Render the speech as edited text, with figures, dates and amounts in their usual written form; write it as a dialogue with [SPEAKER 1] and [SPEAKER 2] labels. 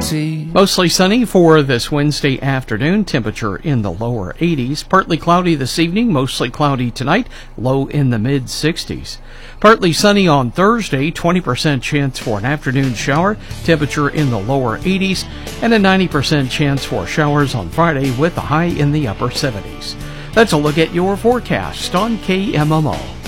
[SPEAKER 1] tea.
[SPEAKER 2] Mostly sunny for this Wednesday afternoon, temperature in the lower 80s. Partly cloudy this evening, mostly cloudy tonight, low in the mid-60s. Partly sunny on Thursday, 20% chance for an afternoon shower, temperature in the lower 80s, and a 90% chance for showers on Friday with a high in the upper 70s. That's a look at your forecast on KMMO.